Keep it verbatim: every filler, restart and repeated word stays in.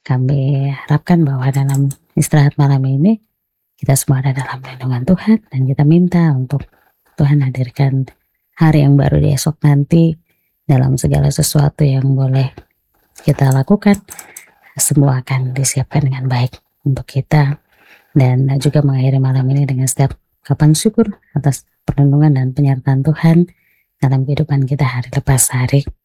kami harapkan bahwa dalam istirahat malam ini, kita semua ada dalam lindungan Tuhan, dan kita minta untuk Tuhan hadirkan hari yang baru di esok nanti, dalam segala sesuatu yang boleh kita lakukan, semua akan disiapkan dengan baik untuk kita, dan juga mengakhiri malam ini dengan setiap ungkapan syukur atas perlindungan dan penyertaan Tuhan dalam kehidupan kita hari lepas hari.